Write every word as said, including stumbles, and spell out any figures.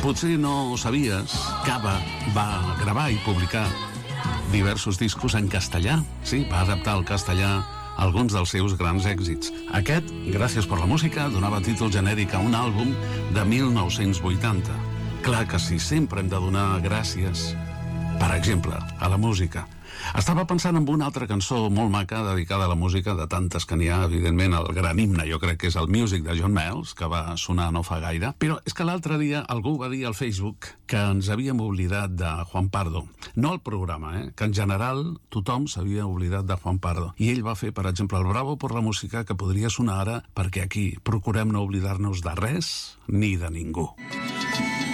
Potser no ho sabies, Cava va gravar i publicar diversos discos en castellà. Sí, va adaptar al castellà alguns dels seus grans èxits. Aquest, Gràcies per la música, donava títol genèric a un àlbum de mil nou-cents vuitanta. Clar que sí, sempre hem de donar gràcies, per exemple, a la música. Estava pensant en una altra cançó molt maca dedicada a la música, de tantes que n'hi ha, evidentment, el gran himne, jo crec que és el Music de John Mayall, que va sonar no fa gaire, però és que l'altre dia algú va dir al Facebook que ens havíem oblidat de Juan Pardo. No el programa, eh? Que en general tothom s'havia oblidat de Juan Pardo. I ell va fer, per exemple, el Bravo per la música, que podria sonar ara, perquè aquí procurem no oblidar-nos de res ni de ningú.